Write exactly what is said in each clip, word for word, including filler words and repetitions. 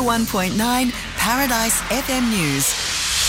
one point nine Paradise F M News.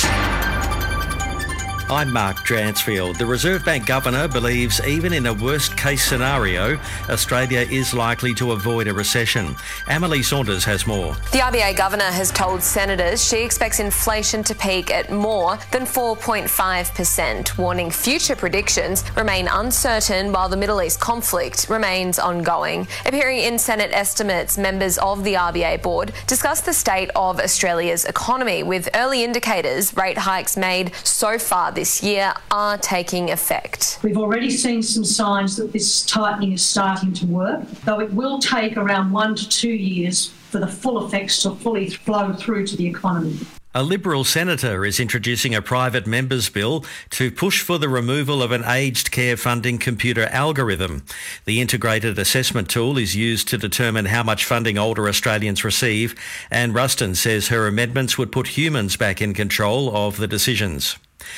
I'm Mark Dransfield. The Reserve Bank Governor believes even in a worst-case scenario, Australia is likely to avoid a recession. Emily Saunders has more. The R B A Governor has told senators she expects inflation to peak at more than four point five percent, warning future predictions remain uncertain while the Middle East conflict remains ongoing. Appearing in Senate estimates, members of the R B A board discussed the state of Australia's economy, with early indicators rate hikes made so far this this year are taking effect. We've already seen some signs that this tightening is starting to work, though it will take around one to two years for the full effects to fully flow through to the economy. A Liberal senator is introducing a private members bill to push for the removal of an aged care funding computer algorithm. The integrated assessment tool is used to determine how much funding older Australians receive, and Ruston says her amendments would put humans back in control of the decisions.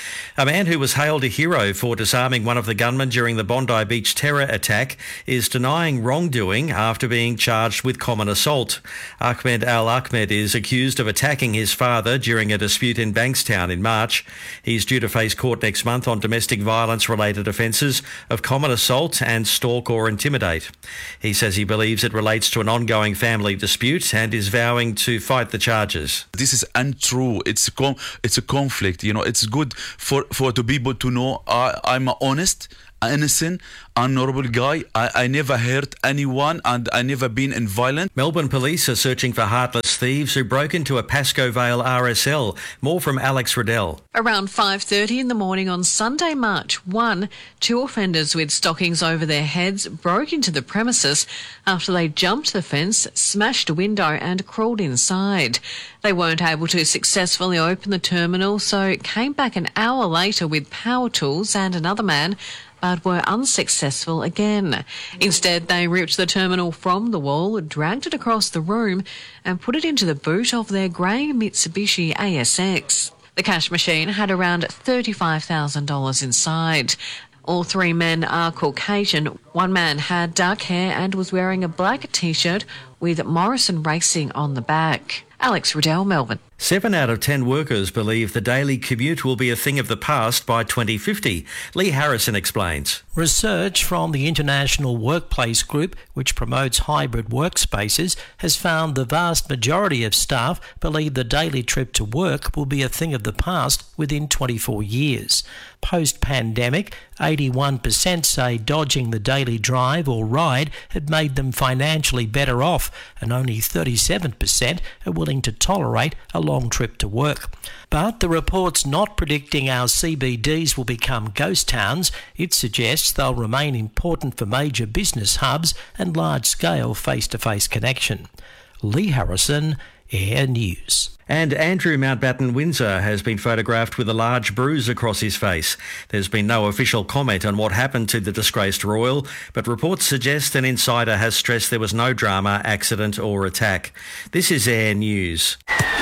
A man who was hailed a hero for disarming one of the gunmen during the Bondi Beach terror attack is denying wrongdoing after being charged with common assault. Ahmed Al Ahmed is accused of attacking his father during a dispute in Bankstown in March. He's due to face court next month on domestic violence-related offences of common assault and stalk or intimidate. He says he believes it relates to an ongoing family dispute and is vowing to fight the charges. This is untrue. It's a, com- it's a conflict. You know, it's good for, for the people to know I, I'm honest, innocent, honourable guy. I, I never hurt anyone and I never been in violence. Melbourne police are searching for heartless thieves who broke into a Pascoe Vale R S L. More from Alex Riddell. Around five thirty in the morning on Sunday, March first, two offenders with stockings over their heads broke into the premises after they jumped the fence, smashed a window and crawled inside. They weren't able to successfully open the terminal, so came back an hour later with power tools and another man, but were unsuccessful again. Instead, they ripped the terminal from the wall, dragged it across the room and put it into the boot of their grey Mitsubishi A S X. The cash machine had around thirty-five thousand dollars inside. All three men are Caucasian. One man had dark hair and was wearing a black T-shirt with Morrison Racing on the back. Alex Riddell, Melbourne. Seven out of ten workers believe the daily commute will be a thing of the past by twenty fifty. Lee Harrison explains. Research from the International Workplace Group, which promotes hybrid workspaces, has found the vast majority of staff believe the daily trip to work will be a thing of the past within twenty-four years. Post-pandemic, eighty-one percent say dodging the daily drive or ride had made them financially better off, and only thirty-seven percent are willing to tolerate a long trip to work. But the report's not predicting our C B Ds will become ghost towns. It suggests they'll remain important for major business hubs and large-scale face-to-face connection. Lee Harrison, Air News. And Andrew Mountbatten Windsor has been photographed with a large bruise across his face. There's been no official comment on what happened to the disgraced royal, but reports suggest an insider has stressed there was no drama, accident or attack. This is Air News.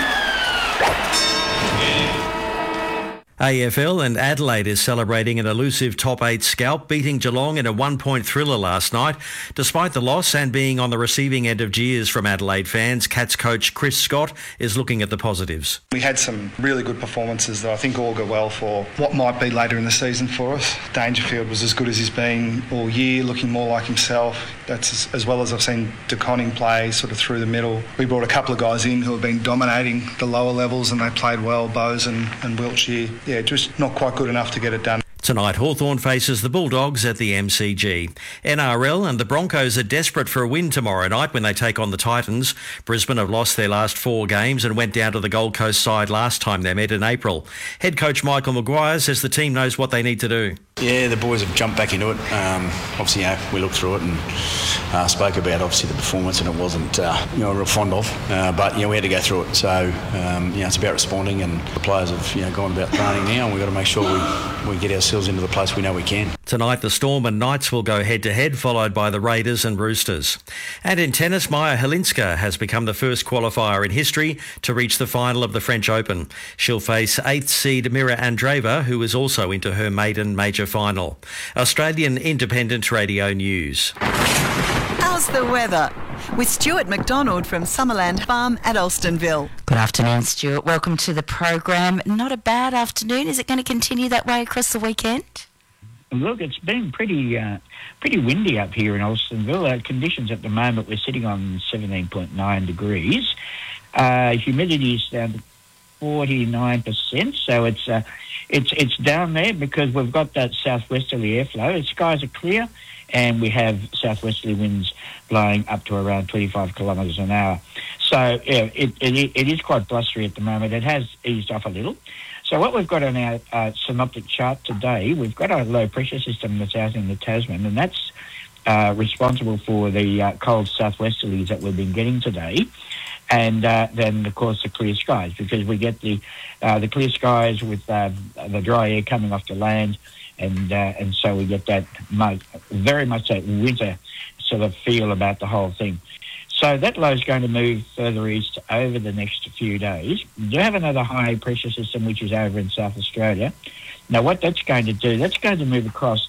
A F L and Adelaide is celebrating an elusive top eight scalp, beating Geelong in a one-point thriller last night. Despite the loss and being on the receiving end of jeers from Adelaide fans, Cats coach Chris Scott is looking at the positives. We had some really good performances that I think all go well for what might be later in the season for us. Dangerfield was as good as he's been all year, looking more like himself. That's as, as well as I've seen De Koning play sort of through the middle. We brought a couple of guys in who have been dominating the lower levels and they played well, Bowes and, and Wiltshire. Yeah, just not quite good enough to get it done. Tonight, Hawthorn faces the Bulldogs at the M C G. N R L and the Broncos are desperate for a win tomorrow night when they take on the Titans. Brisbane have lost their last four games and went down to the Gold Coast side last time they met in April. Head coach Michael Maguire says the team knows what they need to do. Yeah, the boys have jumped back into it. Um, obviously, you know, we looked through it and uh, spoke about obviously the performance, and it wasn't uh, you know real fond of. Uh, but you know we had to go through it. So um, you know it's about responding, and the players have you know gone about training now, and we've got to make sure we we get ourselves into the place we know we can. Tonight, the Storm and Knights will go head to head, followed by the Raiders and Roosters. And in tennis, Maya Helinska has become the first qualifier in history to reach the final of the French Open. She'll face eighth seed Mira Andreeva, who is also into her maiden major final. Australian Independent Radio News. Our How's the weather? With Stuart McDonald from Summerland Farm at Alstonville. Good afternoon, Stuart. Welcome to the program. Not a bad afternoon. Is it going to continue that way across the weekend? Look, it's been pretty uh, pretty windy up here in Alstonville. Uh, conditions at the moment, we're sitting on seventeen point nine degrees. Uh, humidity is down to forty-nine percent, so it's uh, it's it's down there because we've got that southwesterly airflow. The skies are clear, and we have southwesterly winds blowing up to around twenty-five kilometres an hour. So yeah, it, it it is quite blustery at the moment. It has eased off a little. So what we've got on our uh, synoptic chart today, we've got a low pressure system that's out in the Tasman, and that's uh, responsible for the uh, cold southwesterlies that we've been getting today. And uh, then, of course, the clear skies, because we get the uh, the clear skies with uh, the dry air coming off the land, and uh, and so we get that much, very much that winter sort of feel about the whole thing. So that low is going to move further east over the next few days. We do have another high pressure system which is over in South Australia. Now, what that's going to do, that's going to move across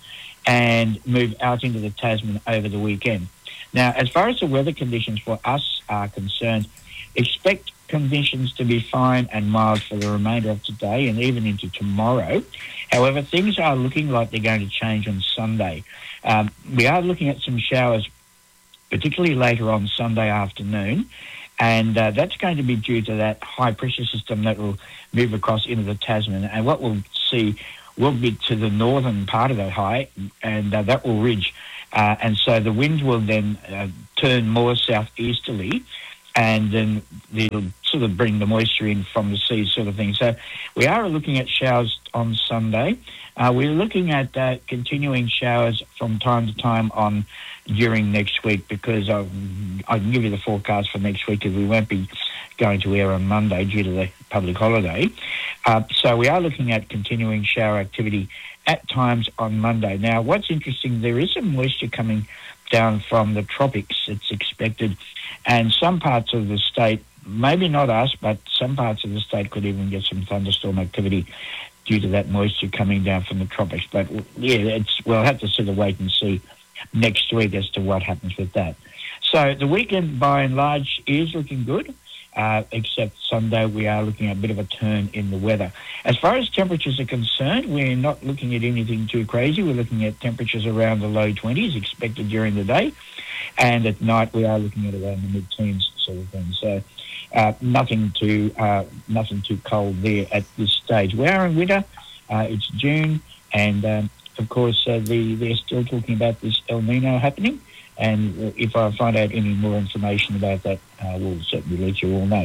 and move out into the Tasman over the weekend. Now, as far as the weather conditions for us are concerned, expect conditions to be fine and mild for the remainder of today and even into tomorrow. However, things are looking like they're going to change on Sunday. Um, we are looking at some showers, particularly later on Sunday afternoon, and uh, that's going to be due to that high pressure system that will move across into the Tasman. And what we'll see will be to the northern part of that high, and uh, that will ridge. Uh, and so the winds will then uh, turn more southeasterly, and then it'll sort of bring the moisture in from the sea sort of thing. So we are looking at showers on Sunday. Uh, we're looking at uh, continuing showers from time to time on during next week, because I, I can give you the forecast for next week, because we won't be going to air on Monday due to the public holiday. Uh, so we are looking at continuing shower activity at times on Monday. Now, what's interesting, there is some moisture coming down from the tropics, it's expected, and some parts of the state, maybe not us, but some parts of the state could even get some thunderstorm activity due to that moisture coming down from the tropics. But yeah, it's we'll have to sort of wait and see next week as to what happens with that. So the weekend, by and large, is looking good, uh, except Sunday we are looking at a bit of a turn in the weather. As far as temperatures are concerned, we're not looking at anything too crazy. We're looking at temperatures around the low twenties expected during the day, and at night we are looking at around the mid-teens sort of thing. So uh, nothing too uh, nothing too cold there at this stage. We are in winter. Uh, it's June, and um, of course, uh, the, they're still talking about this El Nino happening, and if I find out any more information about that, uh, we'll certainly let you all know.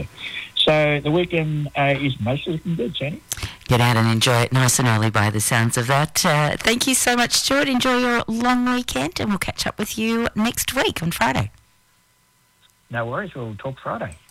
So the weekend uh, is mostly looking good, Sandy. Get out and enjoy it nice and early by the sounds of that. Uh, thank you so much, Stuart. Enjoy your long weekend, and we'll catch up with you next week on Friday. No worries. We'll talk Friday.